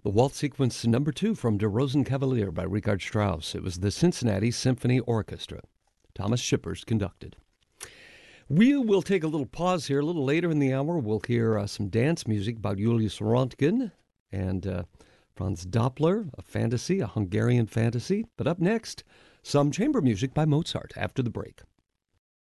The waltz sequence number 2 from Der Rosenkavalier by Richard Strauss. It was the Cincinnati Symphony Orchestra. Thomas Shippers conducted. We will take a little pause here. A little later in the hour, we'll hear some dance music by Julius Röntgen and Franz Doppler, a fantasy, a Hungarian fantasy. But up next, some chamber music by Mozart after the break.